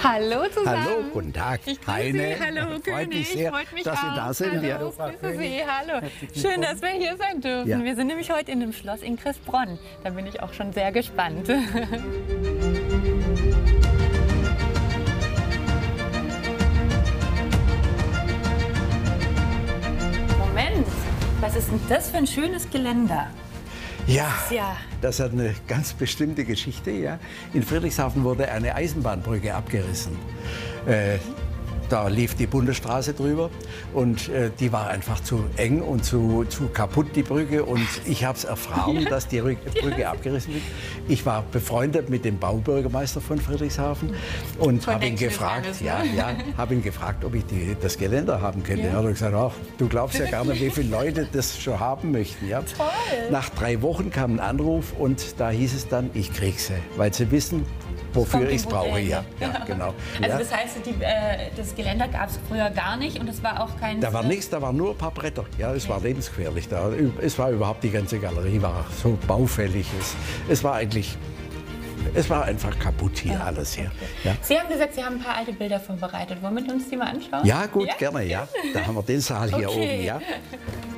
Hallo zusammen. Hallo, guten Tag. Ich grüße Sie. Hallo, freut mich sehr, freut mich dass Sie auch. da sind. Hallo, Ja. grüße Sie. Hallo. Schön, dass wir hier sein dürfen. Ja. Wir sind nämlich heute in dem Schloss in Cressbronn. Da bin ich auch schon sehr gespannt. Moment, was ist denn das für ein schönes Geländer? Ja, Ja. das hat eine ganz bestimmte Geschichte. Ja. In Friedrichshafen wurde eine Eisenbahnbrücke abgerissen. Da lief die Bundesstraße drüber und die war einfach zu eng und zu kaputt, die Brücke. Und ich habe es erfahren, dass die Brücke abgerissen wird. Ich war befreundet mit dem Baubürgermeister von Friedrichshafen und habe ihn gefragt, habe ihn gefragt, ob ich das Geländer haben könnte. Er hat gesagt, ach, du glaubst ja gar nicht, wie viele Leute das schon haben möchten. Ja. Toll. Nach 3 Wochen kam ein Anruf und da hieß es dann, ich kriege sie, weil sie wissen, wofür ich es brauche. Ja, genau. Also das heißt, das Geländer gab es früher gar nicht und es war auch kein... Da war nichts, da waren nur ein paar Bretter. Ja, es war lebensgefährlich. Es war überhaupt, die ganze Galerie war so baufällig. Es war einfach kaputt hier alles hier. Ja. Sie haben gesagt, Sie haben ein paar alte Bilder vorbereitet. Wollen wir uns die mal anschauen? Ja, gut, gerne, ja. Da haben wir den Saal hier oben, ja.